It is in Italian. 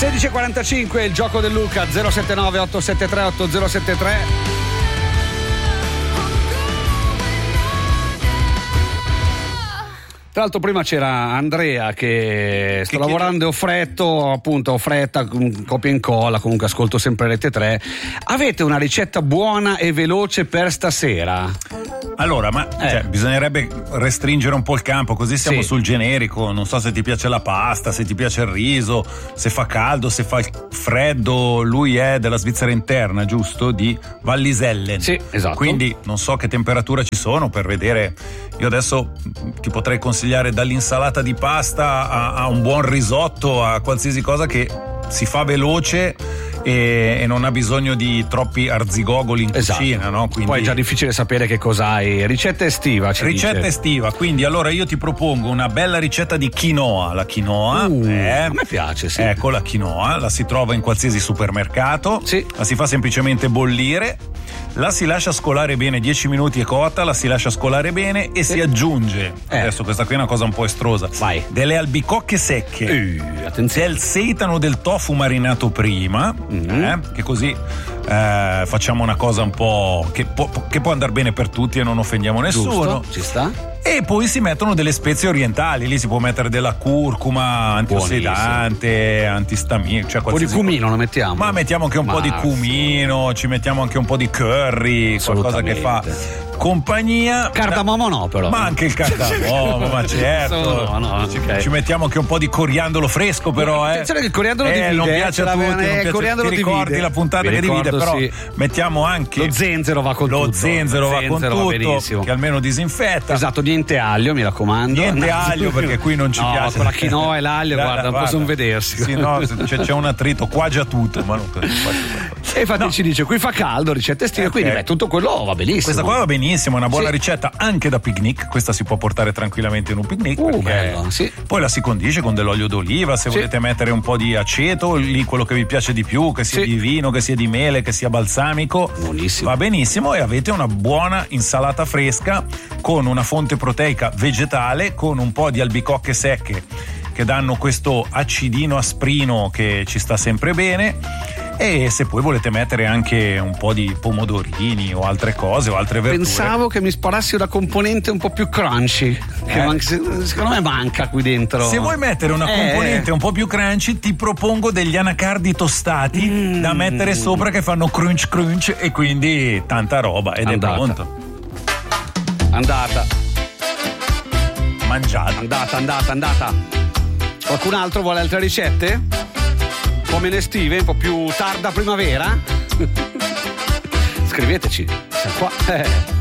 16:45 il gioco del Luca 079 873 8073. Tra l'altro prima c'era Andrea che sta lavorando Offretto, appunto Offretta, copia e incolla, comunque ascolto sempre Rete 3. Avete una ricetta buona e veloce per stasera? Allora, cioè, bisognerebbe restringere un po' il campo, così siamo sul generico. Non so se ti piace la pasta, se ti piace il riso, se fa caldo, se fa freddo. Lui è della Svizzera interna, giusto? Di Vallisellen. Sì, esatto. Quindi non so che temperatura ci sono per vedere. Io adesso ti potrei consigliare dall'insalata di pasta a un buon risotto, a qualsiasi cosa che si fa veloce e non ha bisogno di troppi arzigogoli in cucina, no? Quindi... Poi è già difficile sapere che cos'hai. Ricetta estiva, ricetta estiva, quindi allora io ti propongo una bella ricetta di quinoa. La quinoa a me piace, sì. Ecco, la quinoa la si trova in qualsiasi supermercato, la si fa semplicemente bollire, la si lascia scolare bene, 10 minuti è cotta, la si lascia scolare bene e si aggiunge, adesso questa qui è una cosa un po' estrosa, delle albicocche secche, del seitano del tofu marinato prima, che così facciamo una cosa un po' che può andare bene per tutti e non offendiamo nessuno. Giusto, ci sta. E poi si mettono delle spezie orientali, lì si può mettere della curcuma, antiossidante, antistaminico, cioè un po' di cumino lo mettiamo. Ma mettiamo anche un po' di cumino, ci mettiamo anche un po' di curry, qualcosa che fa compagnia. Cardamomo no, però. Ma anche il cardamomo, ma certo. Ci mettiamo anche un po' di coriandolo fresco, però. Attenzione che il coriandolo divide. Non piace a tutti. Il coriandolo ti ricordi la puntata che divide, però mettiamo anche. Lo zenzero va con tutto. Lo zenzero va con tutto, che almeno disinfetta. Esatto, niente aglio, mi raccomando. Niente aglio, perché qui non ci piace. Con la quinoa e l'aglio, guarda, non possono vedersi. Sì, no, c'è un attrito qua già tutto, ma non. E infatti ci dice, qui fa caldo, ricette estive, quindi tutto quello va benissimo. Questa qua va benissimo, è una buona ricetta anche da picnic, questa si può portare tranquillamente in un picnic, bello, poi la si condisce con dell'olio d'oliva, se volete mettere un po' di aceto, lì quello che vi piace di più, che sia di vino, che sia di mele, che sia balsamico, buonissimo. Va benissimo, e avete una buona insalata fresca con una fonte proteica vegetale, con un po' di albicocche secche che danno questo acidino asprino che ci sta sempre bene. E se poi volete mettere anche un po' di pomodorini o altre cose o altre verdure. Pensavo che mi sparassi una componente un po' più crunchy, che secondo me manca qui dentro. Se vuoi mettere una componente un po' più crunchy, ti propongo degli anacardi tostati da mettere sopra, che fanno crunch crunch, e quindi tanta roba, ed è pronto. Andata. Mangiata. Andata. Qualcun altro vuole altre ricette? Un po' meno estive, un po' più tarda primavera? Scriveteci, siamo qua.